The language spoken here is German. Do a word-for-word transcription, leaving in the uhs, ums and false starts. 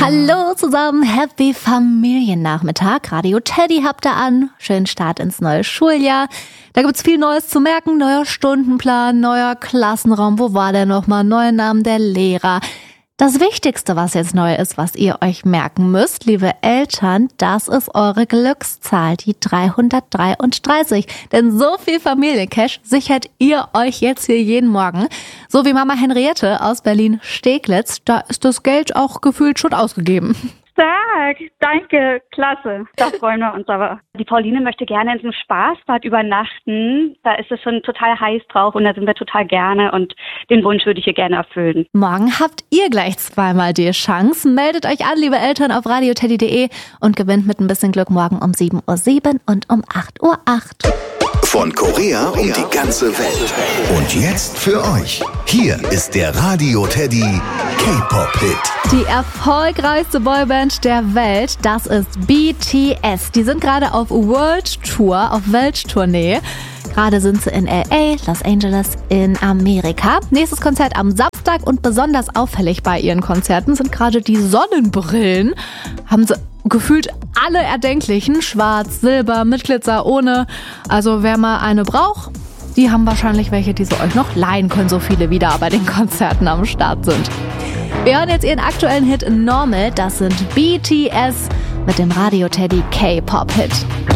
Hallo zusammen, Happy Familiennachmittag. Radio Teddy habt ihr an. Schönen Start ins neue Schuljahr. Da gibt's viel Neues zu merken. Neuer Stundenplan, neuer Klassenraum. Wo war der nochmal? Neue Namen der Lehrer. Das Wichtigste, was jetzt neu ist, was ihr euch merken müsst, liebe Eltern, das ist eure Glückszahl, die dreihundertdreiunddreißig. Denn so viel Familiencash sichert ihr euch jetzt hier jeden Morgen. So wie Mama Henriette aus Berlin-Steglitz, da ist das Geld auch gefühlt schon ausgegeben. Stark, danke, klasse. Da freuen wir uns aber. Die Pauline möchte gerne in so einem Spaßbad übernachten. Da ist es schon total heiß drauf und da sind wir total gerne und den Wunsch würde ich ihr gerne erfüllen. Morgen habt ihr gleich zweimal die Chance. Meldet euch an, liebe Eltern, auf radio teddy punkt de und gewinnt mit ein bisschen Glück morgen um sieben Uhr sieben und um acht Uhr acht. Von Korea um die ganze Welt. Und jetzt für euch. Hier ist der Radio Teddy K-Pop-Hit. Die erfolgreichste Boyband der Welt, das ist B T S. Die sind gerade auf World Tour, auf Welttournee. Gerade sind sie in L A, Los Angeles in Amerika. Nächstes Konzert am Samstag und besonders auffällig bei ihren Konzerten sind gerade die Sonnenbrillen. Haben sie gefühlt alle erdenklichen, schwarz, silber, mit Glitzer, ohne. Also wer mal eine braucht, die haben wahrscheinlich welche, die sie euch noch leihen können, so viele wieder bei den Konzerten am Start sind. Wir hören jetzt ihren aktuellen Hit Normal, das sind B T S mit dem Radio Teddy K-Pop-Hit.